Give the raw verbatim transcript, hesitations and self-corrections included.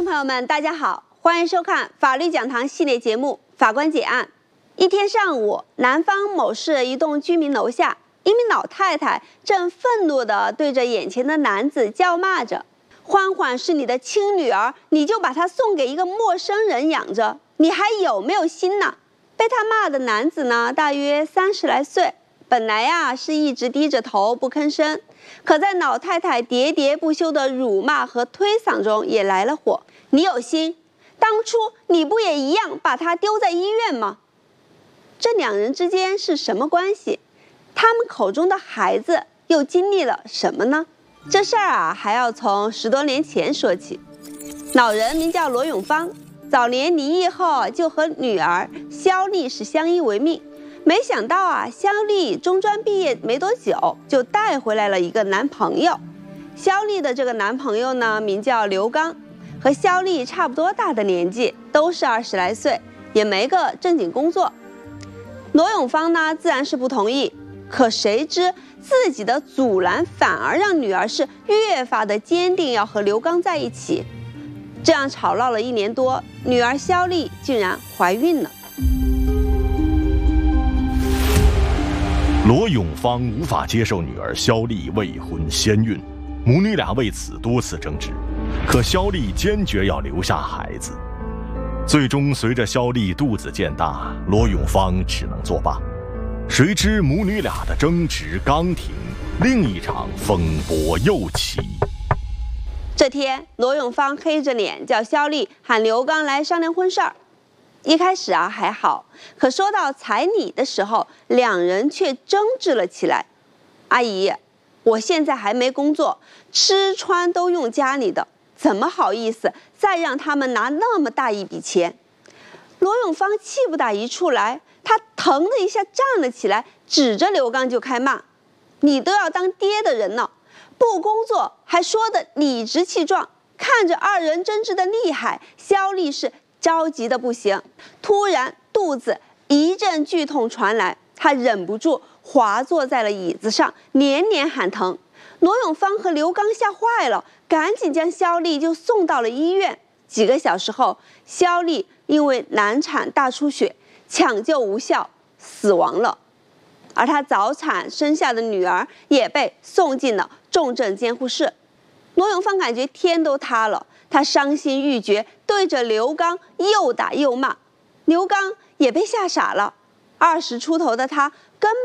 朋友们，大家好，欢迎收看法律讲堂系列节目《法官解案》。一天上午，南方某市一栋居民楼下，一名老太太正愤怒地对着眼前的男子叫骂着：“欢欢是你的亲女儿，你就把她送给一个陌生人养着，你还有没有心呢？”被他骂的男子呢，大约三十来岁，本来呀是一直低着头不吭声，可在老太太喋喋不休的辱骂和推搡中也来了火。你有心，当初你不也一样把她丢在医院吗？这两人之间是什么关系？他们口中的孩子又经历了什么呢？这事儿啊，还要从十多年前说起。老人名叫罗永芳，早年离异后就和女儿肖丽是相依为命。没想到啊，肖丽中专毕业没多久，就带回来了一个男朋友。肖丽的这个男朋友呢，名叫刘刚，和肖丽差不多大的年纪，都是二十来岁，也没个正经工作。罗永芳呢，自然是不同意，可谁知自己的阻拦反而让女儿是越发的坚定要和刘刚在一起。这样吵闹了一年多，女儿肖丽竟然怀孕了。 罗永芳无法接受女儿肖丽未婚先孕，母女俩为此多次争执，可肖丽坚决要留下孩子。最终随着肖丽肚子渐大，罗永芳只能作罢。谁知母女俩的争执刚停，另一场风波又起。 这天，罗永芳黑着脸叫肖丽喊刘刚来商量婚事儿。一开始啊还好，可说到彩礼的时候，两人却争执了起来。阿姨，我现在还没工作，吃穿都用家里的，怎么好意思再让他们拿那么大一笔钱？罗永芳气不打一处来，他腾的一下站了起来，指着刘刚就开骂：“你都要当爹的人了，不工作还说得理直气壮！”看着二人争执的厉害，肖丽是着急的不行，突然肚子一阵剧痛传来，她忍不住滑坐在了椅子上，连连喊疼。罗永芳和刘刚吓坏了，赶紧将肖丽就送到了医院。几个小时后，肖丽因为难产大出血，抢救无效死亡了，而她早产生下的女儿也被送进了重症监护室。罗永芳感觉天都塌了，他伤心欲绝，对着刘刚又打又骂。刘刚也被吓傻了，二十出头的他根